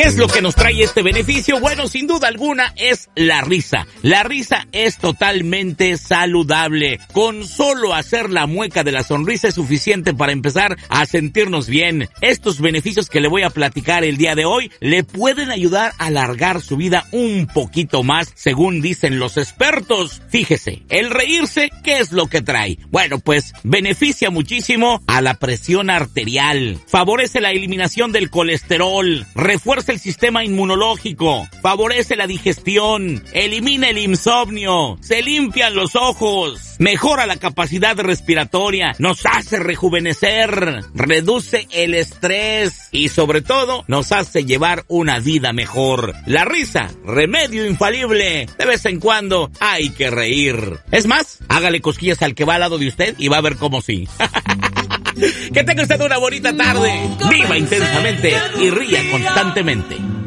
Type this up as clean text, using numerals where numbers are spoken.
es lo que nos trae este beneficio? Bueno, sin duda alguna es la risa. La risa es totalmente saludable. Con solo hacer la mueca de la sonrisa es suficiente para empezar a sentirnos bien. Estos beneficios que le voy a platicar el día de hoy le pueden ayudar a alargar su vida un poquito más, según dicen los expertos. Fíjese, el reírse, ¿qué es lo que trae? Bueno, pues beneficia muchísimo a la presión arterial, favorece la eliminación del colesterol, refuerza el sistema inmunológico, favorece la digestión, elimina el insomnio, se limpian los ojos, mejora la capacidad respiratoria, nos hace rejuvenecer, reduce el estrés y sobre todo nos hace llevar una vida mejor. La risa, remedio infalible. De vez en cuando hay que reír. Es más, hágale cosquillas al que va al lado de usted y va a ver cómo sí. Que tenga usted una bonita tarde. Viva intensamente y ría constantemente.